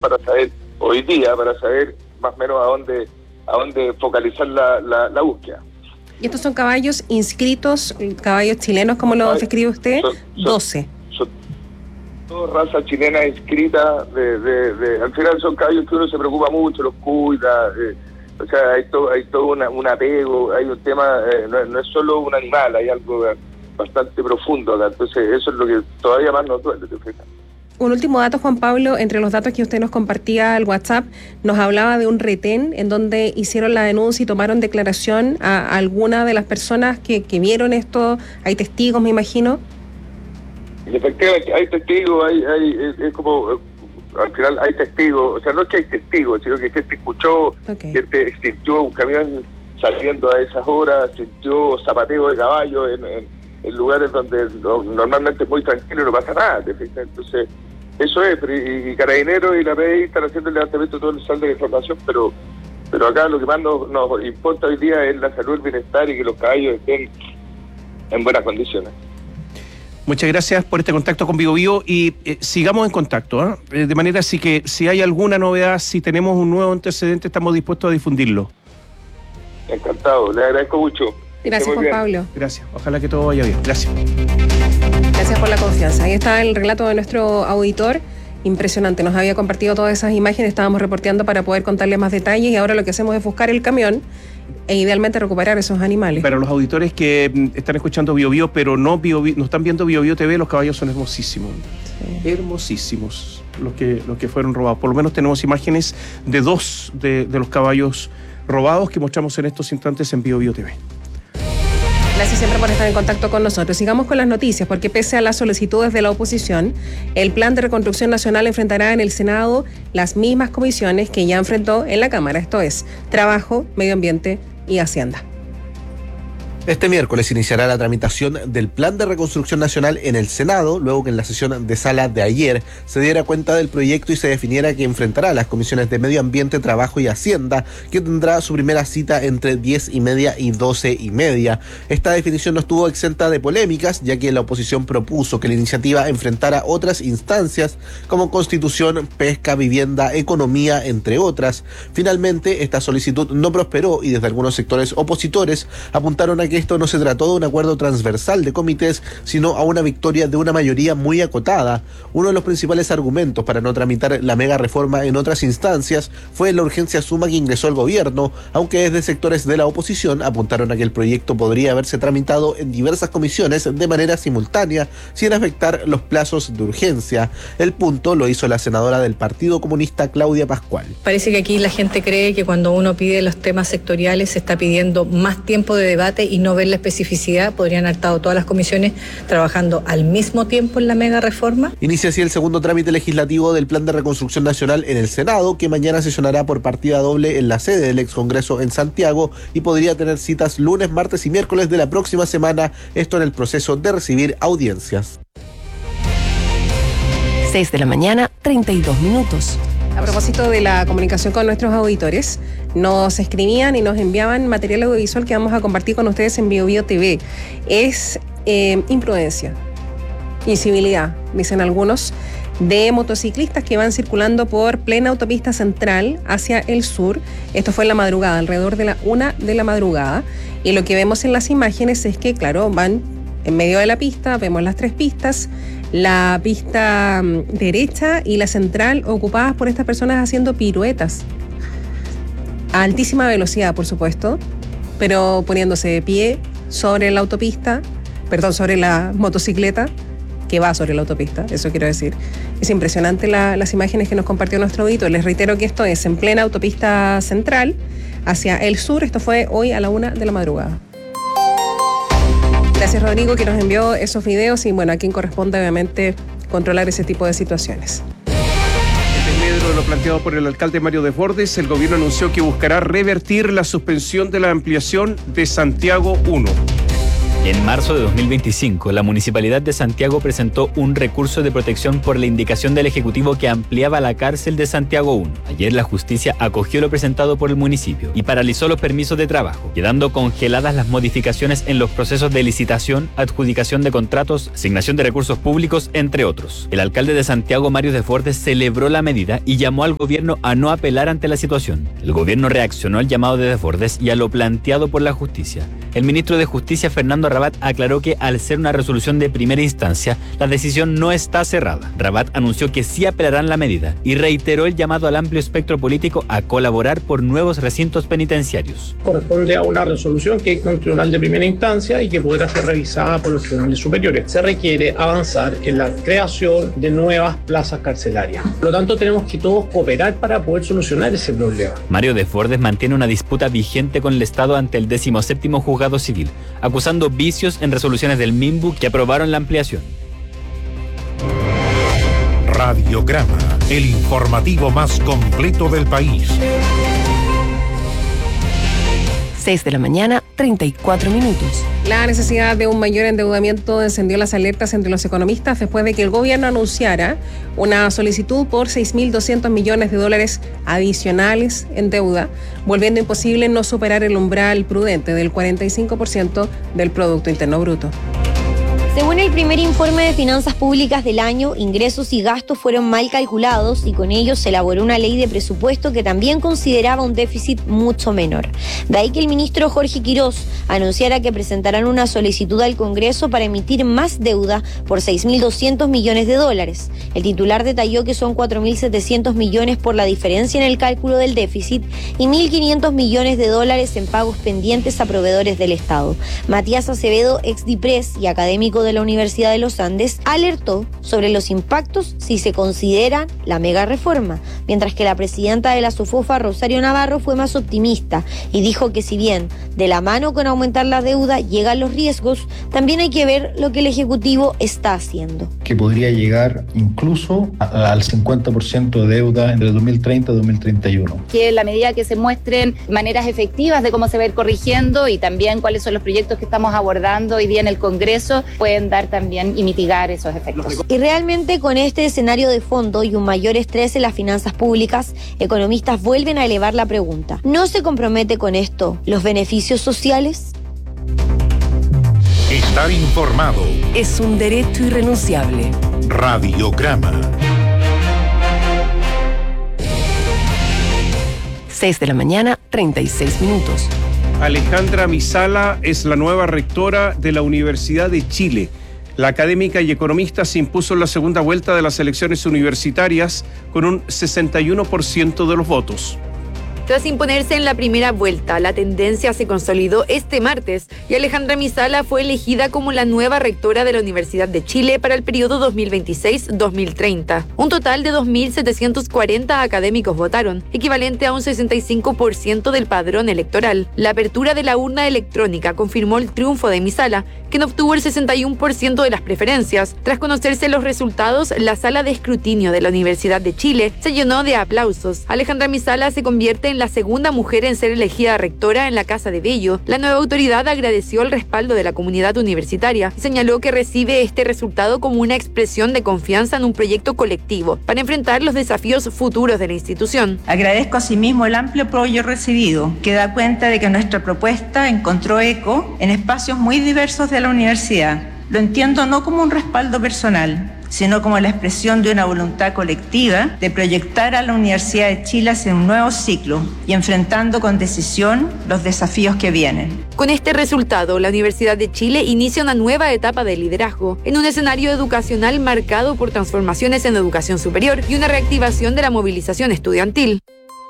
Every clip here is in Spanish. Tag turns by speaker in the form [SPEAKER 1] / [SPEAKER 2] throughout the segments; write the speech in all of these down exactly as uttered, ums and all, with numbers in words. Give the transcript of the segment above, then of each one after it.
[SPEAKER 1] para saber, hoy día, para saber más o menos a dónde, a dónde focalizar la, la, la búsqueda.
[SPEAKER 2] ¿Y estos son caballos inscritos, caballos chilenos, como lo describe usted? Son, son, doce.
[SPEAKER 1] Son todas razas chilenas inscritas, de, de, de, al final son caballos que uno se preocupa mucho, los cuida, eh, o sea, hay todo, hay todo una, un apego, hay un tema, eh, no, no es solo un animal, hay algo bastante profundo acá, entonces eso es lo que todavía más nos duele, ¿te fijas?
[SPEAKER 2] Un último dato, Juan Pablo, entre los datos que usted nos compartía al WhatsApp, nos hablaba de un retén en donde hicieron la denuncia y tomaron declaración a, a alguna de las personas que, que vieron esto. Hay testigos, me imagino.
[SPEAKER 1] Efectivamente, hay testigos, hay, hay, es, es como... Al final hay testigos, o sea, no es que hay testigos, sino que gente escuchó, okay. gente sintió un camión saliendo a esas horas, sintió zapateo de caballo en, en, en lugares donde no, normalmente es muy tranquilo y no pasa nada, ¿te fijas? Entonces, eso es, y, y Carabineros y la P D I están haciendo el levantamiento todo el saldo de información, pero pero acá lo que más nos, nos importa hoy día es la salud, el bienestar y que los caballos estén en buenas condiciones.
[SPEAKER 3] Muchas gracias por este contacto con Bio Bio y eh, sigamos en contacto, ¿eh? De manera así que si hay alguna novedad, si tenemos un nuevo antecedente, estamos dispuestos a difundirlo.
[SPEAKER 1] Encantado, le agradezco mucho.
[SPEAKER 2] Gracias, Juan Pablo.
[SPEAKER 3] Gracias, ojalá que todo vaya bien. Gracias.
[SPEAKER 2] Gracias por la confianza. Ahí está el relato de nuestro auditor. Impresionante, nos había compartido todas esas imágenes, estábamos reporteando para poder contarle más detalles y ahora lo que hacemos es buscar el camión e idealmente recuperar esos animales.
[SPEAKER 3] Para los auditores que están escuchando Bio Bio, pero no, Bio Bio, no están viendo Bio Bio T V, los caballos son hermosísimos. Sí. Hermosísimos los que, los que fueron robados. Por lo menos tenemos imágenes de dos de, de los caballos robados que mostramos en estos instantes en Bio Bio T V.
[SPEAKER 2] Gracias siempre por estar en contacto con nosotros. Sigamos con las noticias, porque pese a las solicitudes de la oposición, el Plan de Reconstrucción Nacional enfrentará en el Senado las mismas comisiones que ya enfrentó en la Cámara, esto es, Trabajo, Medio Ambiente y Hacienda.
[SPEAKER 4] Este miércoles iniciará la tramitación del Plan de Reconstrucción Nacional en el Senado, luego que en la sesión de sala de ayer se diera cuenta del proyecto y se definiera que enfrentará las comisiones de Medio Ambiente, Trabajo y Hacienda, que tendrá su primera cita entre diez y media y doce y media. Esta definición no estuvo exenta de polémicas, ya que la oposición propuso que la iniciativa enfrentara otras instancias como Constitución, Pesca, Vivienda, Economía, entre otras. Finalmente, esta solicitud no prosperó y desde algunos sectores opositores apuntaron a que esto no se trató de un acuerdo transversal de comités, sino a una victoria de una mayoría muy acotada. Uno de los principales argumentos para no tramitar la mega reforma en otras instancias fue la urgencia suma que ingresó el gobierno, aunque desde sectores de la oposición apuntaron a que el proyecto podría haberse tramitado en diversas comisiones de manera simultánea, sin afectar los plazos de urgencia. El punto lo hizo la senadora del Partido Comunista, Claudia Pascual.
[SPEAKER 5] Parece que aquí la gente cree que cuando uno pide los temas sectoriales se está pidiendo más tiempo de debate y no ver la especificidad. Podrían haber estado todas las comisiones trabajando al mismo tiempo en la mega reforma.
[SPEAKER 4] Inicia así el segundo trámite legislativo del Plan de Reconstrucción Nacional en el Senado, que mañana sesionará por partida doble en la sede del ex Congreso en Santiago y podría tener citas lunes, martes y miércoles de la próxima semana, esto en el proceso de recibir audiencias.
[SPEAKER 6] seis de la mañana, treinta y dos minutos.
[SPEAKER 2] A propósito de la comunicación con nuestros auditores, nos escribían y nos enviaban material audiovisual que vamos a compartir con ustedes en Bio Bio T V. Es eh, imprudencia, incivilidad, dicen algunos, de motociclistas que van circulando por plena autopista central hacia el sur. Esto fue en la madrugada, alrededor de la una de la madrugada. Y lo que vemos en las imágenes es que, claro, van en medio de la pista, vemos las tres pistas, la pista derecha y la central ocupadas por estas personas haciendo piruetas a altísima velocidad, por supuesto, pero poniéndose de pie sobre la autopista, perdón, sobre la motocicleta que va sobre la autopista, eso quiero decir. Es impresionante la, las imágenes que nos compartió nuestro auditor. Les reitero que esto es en plena autopista central hacia el sur. Esto fue hoy a la una de la madrugada. Gracias, Rodrigo, que nos envió esos videos y bueno, a quien corresponde obviamente controlar ese tipo de situaciones.
[SPEAKER 3] En medio de lo planteado por el alcalde Mario Desbordes, el gobierno anunció que buscará revertir la suspensión de la ampliación de Santiago uno.
[SPEAKER 7] En marzo de dos mil veinticinco, la Municipalidad de Santiago presentó un recurso de protección por la indicación del Ejecutivo que ampliaba la cárcel de Santiago uno. Ayer la justicia acogió lo presentado por el municipio y paralizó los permisos de trabajo, quedando congeladas las modificaciones en los procesos de licitación, adjudicación de contratos, asignación de recursos públicos, entre otros. El alcalde de Santiago, Mario Desbordes, celebró la medida y llamó al gobierno a no apelar ante la situación. El gobierno reaccionó al llamado de Desbordes y a lo planteado por la justicia. El ministro de Justicia, Fernando Rabat, aclaró que al ser una resolución de primera instancia, la decisión no está cerrada. Rabat anunció que sí apelarán la medida y reiteró el llamado al amplio espectro político a colaborar por nuevos recintos penitenciarios.
[SPEAKER 8] Corresponde a una resolución que es un tribunal de primera instancia y que podrá ser revisada por los tribunales superiores. Se requiere avanzar en la creación de nuevas plazas carcelarias. Por lo tanto, tenemos que todos cooperar para poder solucionar ese problema.
[SPEAKER 7] Mario Desbordes mantiene una disputa vigente con el Estado ante el decimoséptimo juzgado civil, acusando vicios en resoluciones del MIMBU que aprobaron la ampliación.
[SPEAKER 9] Radiograma, el informativo más completo del país.
[SPEAKER 6] seis de la mañana, treinta y cuatro minutos.
[SPEAKER 2] La necesidad de un mayor endeudamiento encendió las alertas entre los economistas después de que el gobierno anunciara una solicitud por seis mil doscientos millones de dólares adicionales en deuda, volviendo imposible no superar el umbral prudente del cuarenta y cinco por ciento del Producto Interno Bruto.
[SPEAKER 10] Según el primer informe de finanzas públicas del año, ingresos y gastos fueron mal calculados y con ello se elaboró una ley de presupuesto que también consideraba un déficit mucho menor. De ahí que el ministro Jorge Quirós anunciara que presentarán una solicitud al Congreso para emitir más deuda por seis mil doscientos millones de dólares. El titular detalló que son cuatro mil setecientos millones por la diferencia en el cálculo del déficit y mil quinientos millones de dólares en pagos pendientes a proveedores del Estado. Matías Acevedo, ex DIPRES y académico de de la Universidad de los Andes, alertó sobre los impactos si se considera la mega reforma, mientras que la presidenta de la SOFOFA, Rosario Navarro, fue más optimista y dijo que si bien de la mano con aumentar la deuda llegan los riesgos, también hay que ver lo que el Ejecutivo está haciendo.
[SPEAKER 11] Que podría llegar incluso a, al cincuenta por ciento de deuda entre dos mil treinta y dos mil treinta y uno.
[SPEAKER 12] Que en la medida que se muestren maneras efectivas de cómo se va a ir corrigiendo y también cuáles son los proyectos que estamos abordando hoy día en el Congreso, pueden dar también y mitigar esos efectos.
[SPEAKER 10] Y realmente con este escenario de fondo y un mayor estrés en las finanzas públicas, economistas vuelven a elevar la pregunta. ¿No se compromete con esto los beneficios sociales?
[SPEAKER 9] Estar informado
[SPEAKER 6] es un derecho irrenunciable.
[SPEAKER 9] Radiograma.
[SPEAKER 6] seis de la mañana, treinta y seis minutos.
[SPEAKER 3] Alejandra Misala es la nueva rectora de la Universidad de Chile. La académica y economista se impuso en la segunda vuelta de las elecciones universitarias con un sesenta y uno por ciento de los votos.
[SPEAKER 13] Tras imponerse en la primera vuelta, la tendencia se consolidó este martes y Alejandra Misala fue elegida como la nueva rectora de la Universidad de Chile para el periodo dos mil veintiséis a dos mil treinta. Un total de dos mil setecientos cuarenta académicos votaron, equivalente a un sesenta y cinco por ciento del padrón electoral. La apertura de la urna electrónica confirmó el triunfo de Misala, quien obtuvo el sesenta y uno por ciento de las preferencias. Tras conocerse los resultados, la sala de escrutinio de la Universidad de Chile se llenó de aplausos. Alejandra Misala se convierte en la segunda mujer en ser elegida rectora en la Casa de Bello. La nueva autoridad agradeció el respaldo de la comunidad universitaria y señaló que recibe este resultado como una expresión de confianza en un proyecto colectivo para enfrentar los desafíos futuros de la institución.
[SPEAKER 14] Agradezco asimismo el amplio apoyo recibido, que da cuenta de que nuestra propuesta encontró eco en espacios muy diversos de la universidad. Lo entiendo no como un respaldo personal, sino como la expresión de una voluntad colectiva de proyectar a la Universidad de Chile hacia un nuevo ciclo y enfrentando con decisión los desafíos que vienen.
[SPEAKER 13] Con este resultado, la Universidad de Chile inicia una nueva etapa de liderazgo en un escenario educacional marcado por transformaciones en educación superior y una reactivación de la movilización estudiantil.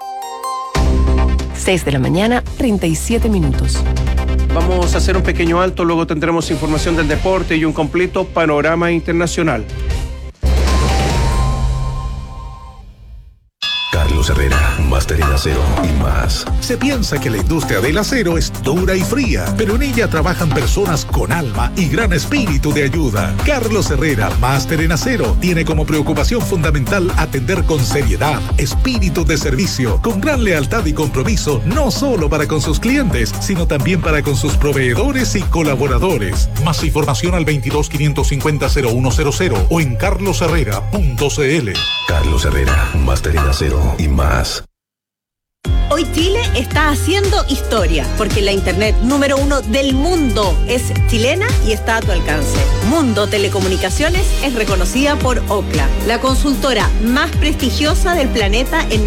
[SPEAKER 6] seis de la mañana, treinta y siete minutos.
[SPEAKER 3] Vamos a hacer un pequeño alto, luego tendremos información del deporte y un completo panorama internacional.
[SPEAKER 15] Carlos Herrera, máster en acero y más.
[SPEAKER 9] Se piensa que la industria del acero es dura y fría, pero en ella trabajan personas con alma y gran espíritu de ayuda. Carlos Herrera, máster en acero, tiene como preocupación fundamental atender con seriedad, espíritu de servicio, con gran lealtad y compromiso, no solo para con sus clientes, sino también para con sus proveedores y colaboradores. Más información al veintidós quinientos cincuenta cero uno cero cero o en carlos herrera punto c l.
[SPEAKER 15] Carlos Herrera, máster en acero y más.
[SPEAKER 16] Hoy Chile está haciendo historia, porque la internet número uno del mundo es chilena y está a tu alcance. Mundo Telecomunicaciones es reconocida por Ookla, la consultora más prestigiosa del planeta en